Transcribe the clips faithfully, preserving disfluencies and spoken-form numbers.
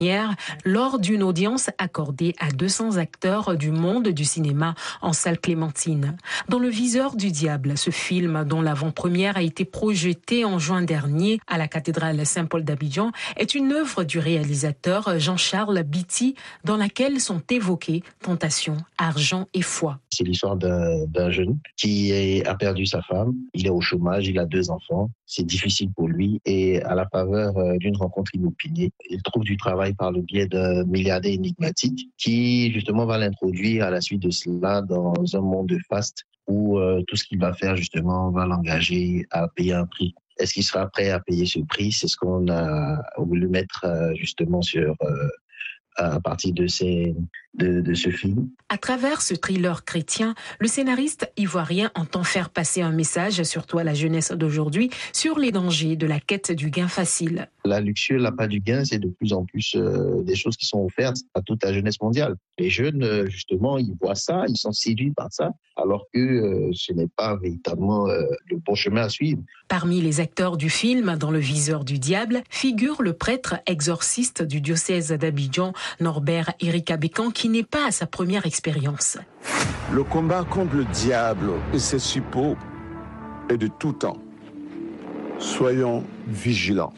lors d'une audience accordée à deux cents acteurs du monde du cinéma en salle Clémentine. Dans Le Viseur du Diable, ce film dont l'avant-première a été projetée en juin dernier à la cathédrale Saint-Paul d'Abidjan est une œuvre du réalisateur Jean-Charles Biti dans laquelle sont évoquées tentation, argent et foi. C'est l'histoire d'un, d'un jeune qui est, a perdu sa femme, il est au chômage, il a deux enfants, c'est difficile pour lui et à la faveur d'une rencontre inopinée, il trouve du travail par le biais d'un milliardaire énigmatique qui justement va l'introduire à la suite de cela dans un monde de faste où euh, tout ce qu'il va faire justement va l'engager à payer un prix. Est-ce qu'il sera prêt à payer ce prix? C'est ce qu'on a voulu mettre euh, justement sur euh, à partir de, ces, de, de ce film. À travers ce thriller chrétien, le scénariste ivoirien entend faire passer un message, surtout à la jeunesse d'aujourd'hui, sur les dangers de la quête du gain facile. La luxure, l'appât du gain, c'est de plus en plus euh, des choses qui sont offertes à toute la jeunesse mondiale. Les jeunes, euh, justement, ils voient ça, ils sont séduits par ça, alors que euh, ce n'est pas véritablement euh, le bon chemin à suivre. Parmi les acteurs du film, dans Le Viseur du Diable, figure le prêtre exorciste du diocèse d'Abidjan, Norbert Erika Bécan, qui n'est pas à sa première expérience. Le combat contre le diable et ses suppôts est de tout temps. Soyons vigilants.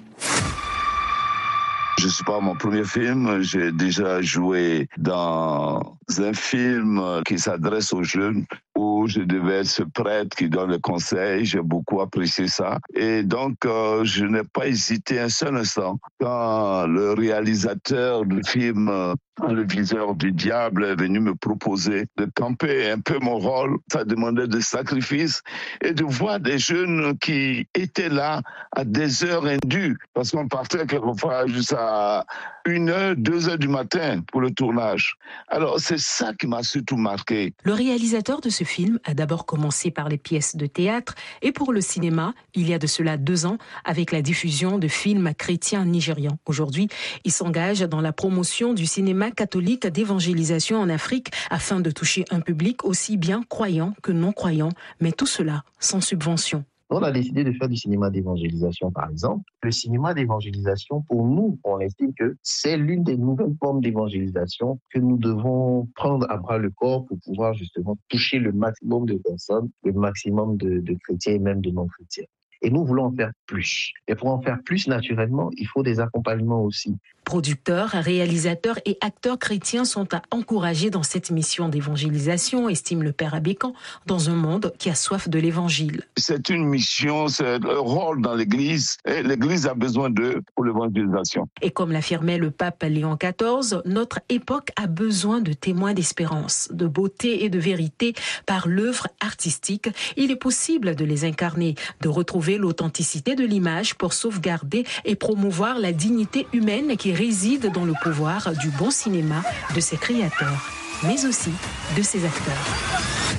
Je suis pas mon premier film, j'ai déjà joué dans un film qui s'adresse aux jeunes où je devais être ce prêtre qui donne le conseil, j'ai beaucoup apprécié ça. Et donc, euh, je n'ai pas hésité un seul instant quand le réalisateur du film euh, Le Viseur du Diable est venu me proposer de camper un peu mon rôle. Ça demandait des sacrifices et de voir des jeunes qui étaient là à des heures indues parce qu'on partait quelquefois jusqu'à une heure, deux heures du matin pour le tournage. Alors, c'est ça qui m'a surtout marqué. Le réalisateur de ce film a d'abord commencé par les pièces de théâtre et pour le cinéma, il y a de cela deux ans, avec la diffusion de films chrétiens nigérians. Aujourd'hui, il s'engage dans la promotion du cinéma catholique d'évangélisation en Afrique afin de toucher un public aussi bien croyant que non croyant, mais tout cela sans subvention. On a décidé de faire du cinéma d'évangélisation, par exemple. Le cinéma d'évangélisation, pour nous, on estime que c'est l'une des nouvelles formes d'évangélisation que nous devons prendre à bras le corps pour pouvoir justement toucher le maximum de personnes, le maximum de, de chrétiens et même de non-chrétiens. Et nous voulons en faire plus. Et pour en faire plus, naturellement, il faut des accompagnements aussi. Producteurs, réalisateurs et acteurs chrétiens sont à encourager dans cette mission d'évangélisation, estime le père Abécan, dans un monde qui a soif de l'évangile. C'est une mission, c'est le rôle dans l'Église, et l'Église a besoin d'eux pour l'évangélisation. Et comme l'affirmait le pape Léon quatorze, notre époque a besoin de témoins d'espérance, de beauté et de vérité par l'œuvre artistique. Il est possible de les incarner, de retrouver l'authenticité de l'image pour sauvegarder et promouvoir la dignité humaine qui réside dans le pouvoir du bon cinéma, de ses créateurs, mais aussi de ses acteurs.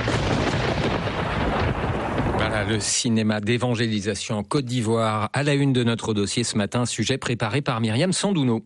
Voilà le cinéma d'évangélisation en Côte d'Ivoire à la une de notre dossier ce matin, sujet préparé par Myriam Sandouno.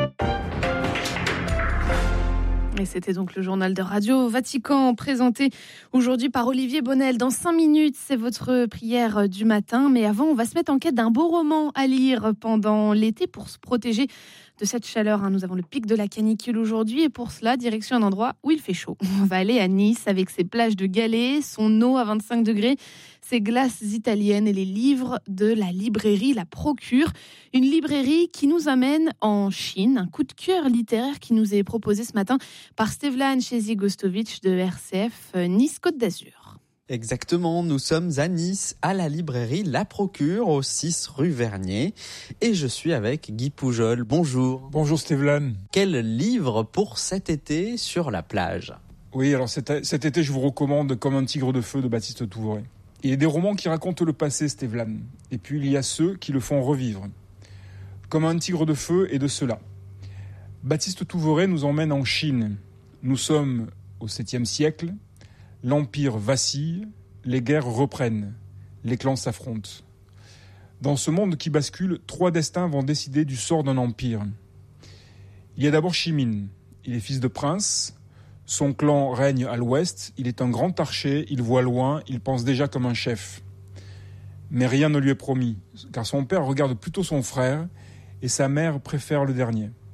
Et c'était donc le journal de Radio Vatican présenté aujourd'hui par Olivier Bonnel. Dans cinq minutes, c'est votre prière du matin. Mais avant, on va se mettre en quête d'un beau roman à lire pendant l'été pour se protéger de cette chaleur. Nous avons le pic de la canicule aujourd'hui et pour cela, direction un endroit où il fait chaud. On va aller à Nice avec ses plages de galets, son eau à vingt-cinq degrés, ses glaces italiennes et les livres de la librairie La Procure. Une librairie qui nous amène en Chine. Un coup de cœur littéraire qui nous est proposé ce matin par Stevlan Chezi-Gostovic de R C F Nice Côte d'Azur. Exactement, nous sommes à Nice, à la librairie La Procure, au six rue Vernier. Et je suis avec Guy Poujol. Bonjour. Bonjour Stevlan. Quel livre pour cet été sur la plage ? Oui, alors cet, cet été, je vous recommande Comme un tigre de feu de Baptiste Touvoret. Il y a des romans qui racontent le passé, Stevlan. Et puis il y a ceux qui le font revivre. Comme un tigre de feu est de cela. Baptiste Touvoret nous emmène en Chine. Nous sommes au septième siècle. L'Empire vacille, les guerres reprennent, les clans s'affrontent. Dans ce monde qui bascule, trois destins vont décider du sort d'un empire. Il y a d'abord Shimin. Il est fils de prince. Son clan règne à l'ouest. Il est un grand archer, il voit loin, il pense déjà comme un chef. Mais rien ne lui est promis, car son père regarde plutôt son frère et sa mère préfère le dernier.